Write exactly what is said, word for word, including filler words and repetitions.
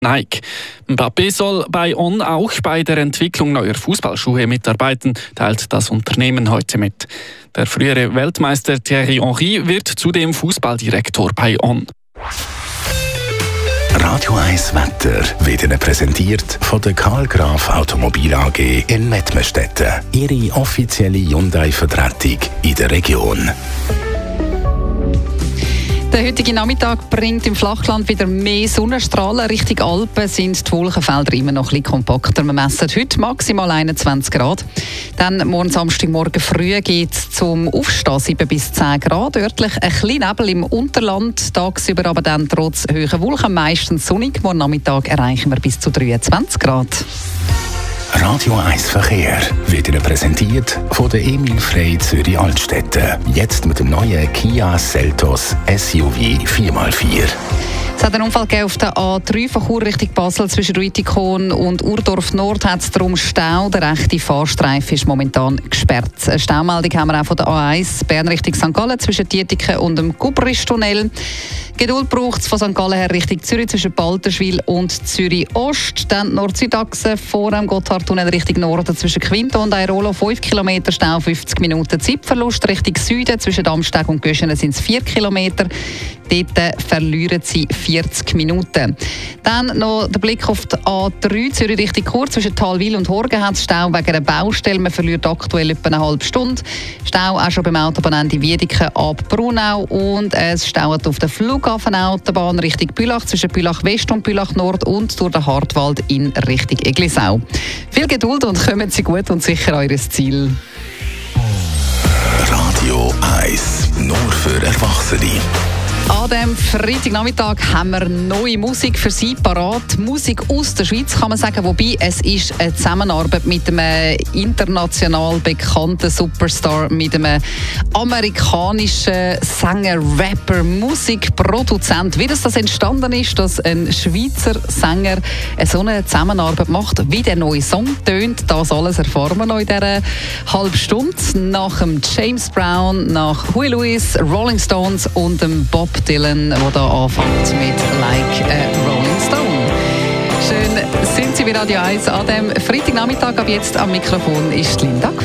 Nike. Mbappé soll bei On auch bei der Entwicklung neuer Fußballschuhe mitarbeiten, teilt das Unternehmen heute mit. Der frühere Weltmeister Thierry Henry wird zudem Fußballdirektor bei On. Radio eins Wetter wird Ihnen präsentiert von der Karl Graf Automobil A G in Mettmerstetten. Ihre offizielle Hyundai-Vertretung in der Region. Der heutige Nachmittag bringt im Flachland wieder mehr Sonnenstrahlen. Richtung Alpen sind die Wolkenfelder immer noch ein bisschen kompakter. Wir messen heute maximal einundzwanzig Grad. Dann morgen Samstagmorgen früh geht es zum Aufstehen sieben bis zehn Grad. Örtlich ein bisschen Nebel im Unterland. Tagsüber aber dann trotz hohen Wolken meistens sonnig. Morgen Nachmittag erreichen wir bis zu dreiundzwanzig Grad. Radio eins Verkehr wird Ihnen präsentiert von der Emil Frey Zürich Altstätten. Jetzt mit dem neuen Kia Seltos S U V vier mal vier. Es hat einen Unfall gegeben auf der A drei von Chur Richtung Basel. Zwischen Rütikon und Urdorf Nord hat es darum Stau. Der rechte Fahrstreifen ist momentan gesperrt. Eine Staumeldung haben wir auch von der A eins Bern Richtung Sankt Gallen zwischen Dietiken und dem Gubristunnel. Geduld braucht es von Sankt Gallen her Richtung Zürich zwischen Balterschwil und Zürich Ost. Dann Nord-Süd-Achse vor dem Gotthardtunnel Richtung Norden zwischen Quinto und Airolo fünf Kilometer Stau, fünfzig Minuten Zeitverlust. Richtung Süden zwischen Damsteg und Göschenen sind es vier Kilometer. Dort verlieren sie vierzig Minuten. Dann noch der Blick auf die A drei Zürich Richtung Chur zwischen Talwil und Horgen hat es Stau wegen einer Baustelle. Man verliert aktuell etwa eine halbe Stunde. Stau auch schon beim Autobahnende Wiedeken ab Brunau und es staut auf der Flughafenautobahn Richtung Bülach zwischen Bülach West und Bülach Nord und durch den Hartwald in Richtung Eglisau. Viel Geduld und kommen Sie gut und sicher an Ihr Ziel. Radio eins, nur für Erwachsene. An diesem Freitagnachmittag haben wir neue Musik für Sie parat. Musik aus der Schweiz, kann man sagen. Wobei, es ist eine Zusammenarbeit mit einem international bekannten Superstar, mit einem amerikanischen Sänger, Rapper, Musikproduzent. Wie das, das entstanden ist, dass ein Schweizer Sänger so eine Zusammenarbeit macht, wie der neue Song tönt, das alles erfahren wir noch in dieser halben Stunde. Nach dem James Brown, nach Huey Lewis, Rolling Stones und dem Bob Dylan, der hier anfängt mit «Like a Rolling Stone». Schön sind Sie bei Radio eins an diesem Freitagnachmittag. Ab jetzt am Mikrofon ist Linda.